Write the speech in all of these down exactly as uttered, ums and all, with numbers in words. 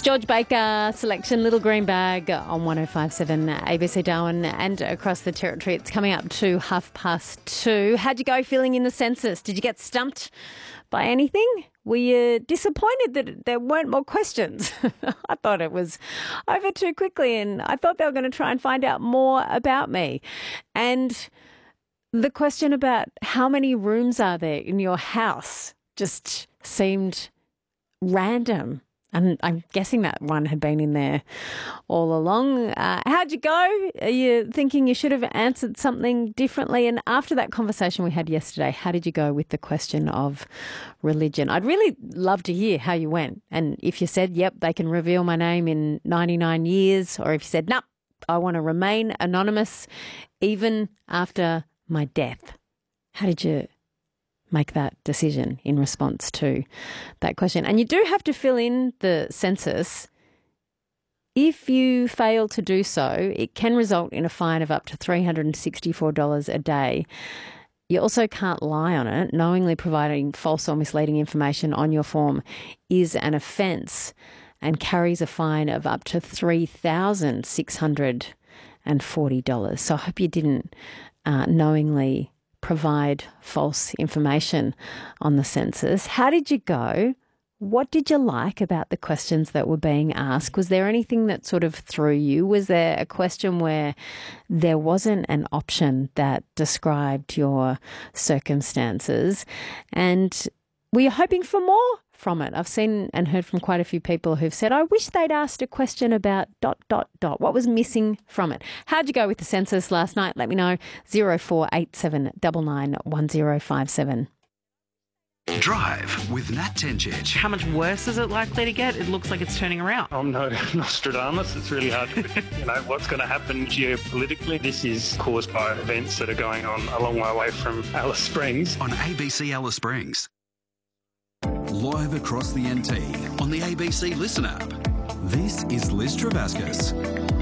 George Baker selection, Little Green Bag on one oh five point seven A B C Darwin and across the territory. It's coming up to half past two. How'd you go feeling in the census? Did you get stumped by anything? Were you disappointed that there weren't more questions? I thought it was over too quickly and I thought they were going to try and find out more about me. And the question about how many rooms are there in your house just seemed random. And I'm guessing that one had been in there all along. Uh, how'd you go? Are you thinking you should have answered something differently? And after that conversation we had yesterday, how did you go with the question of religion? I'd really love to hear how you went. And if you said, yep, they can reveal my name in ninety-nine years, or if you said, nope, I want to remain anonymous even after my death. How did you make that decision in response to that question? And you do have to fill in the census. If you fail to do so, it can result in a fine of up to three hundred sixty-four dollars a day. You also can't lie on it. Knowingly providing false or misleading information on your form is an offence and carries a fine of up to three thousand six hundred forty dollars. So I hope you didn't uh, knowingly provide false information on the census. How did you go? What did you like about the questions that were being asked? Was there anything that sort of threw you? Was there a question where there wasn't an option that described your circumstances? And were you hoping for more from it? I've seen and heard from quite a few people who've said, I wish they'd asked a question about dot, dot, dot. What was missing from it? How'd you go with the census last night? Let me know. zero four eight seven nine nine one zero five seven. Drive with Nat Tenchich. How much worse is it likely to get? It looks like it's turning around. I'm no Nostradamus. It's really hard to predict, you know, what's going to happen geopolitically. This is caused by events that are going on a long way away from Alice Springs. On A B C Alice Springs. Live across the N T on the A B C Listen app. This is Liz Travascus.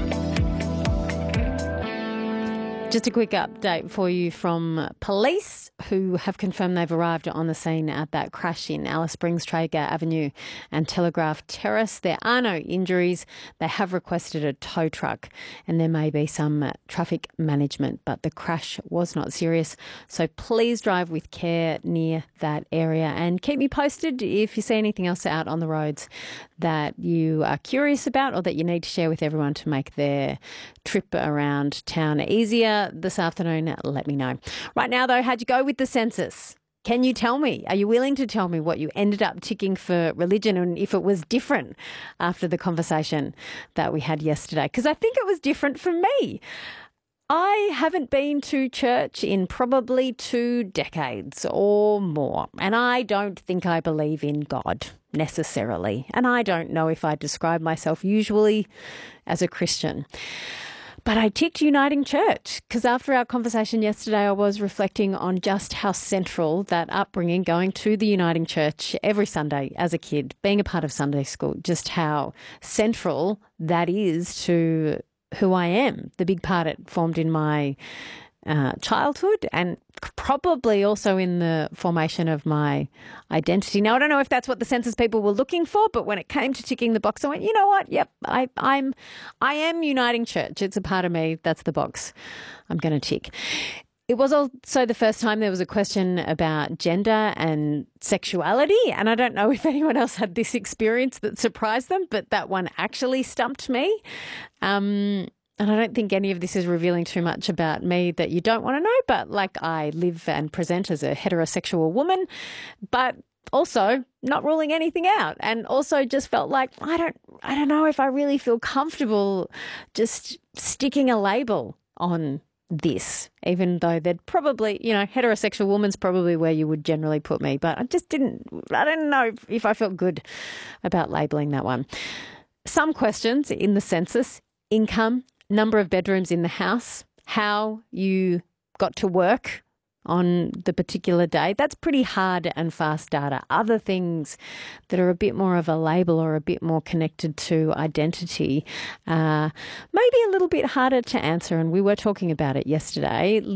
Just a quick update for you from police who have confirmed they've arrived on the scene at that crash in Alice Springs, Traeger Avenue and Telegraph Terrace. There are no injuries. They have requested a tow truck and there may be some traffic management, but the crash was not serious. So please drive with care near that area and keep me posted if you see anything else out on the roads that you are curious about or that you need to share with everyone to make their trip around town easier this afternoon. Let me know. Right now, though, how'd you go with the census? Can you tell me? Are you willing to tell me what you ended up ticking for religion and if it was different after the conversation that we had yesterday? Because I think it was different for me. I haven't been to church in probably two decades or more, and I don't think I believe in God necessarily, and I don't know if I describe myself usually as a Christian. But I ticked Uniting Church because after our conversation yesterday, I was reflecting on just how central that upbringing, going to the Uniting Church every Sunday as a kid, being a part of Sunday school, just how central that is to who I am, the big part it formed in my uh, childhood and probably also in the formation of my identity. Now, I don't know if that's what the census people were looking for, but when it came to ticking the box, I went, you know what? Yep, I, I'm, I am Uniting Church. It's a part of me. That's the box I'm going to tick. It was also the first time there was a question about gender and sexuality, and I don't know if anyone else had this experience that surprised them, but that one actually stumped me. Um, and I don't think any of this is revealing too much about me that you don't want to know, but like I live and present as a heterosexual woman, but also not ruling anything out, and also just felt like I don't, I don't know if I really feel comfortable just sticking a label on this, even though they'd probably, you know, heterosexual woman's probably where you would generally put me, but I just didn't, I don't know if, if I felt good about labelling that one. Some questions in the census: income, number of bedrooms in the house, how you got to work on the particular day. That's pretty hard and fast data. Other things that are a bit more of a label or a bit more connected to identity, uh, maybe a little bit harder to answer. And we were talking about it yesterday.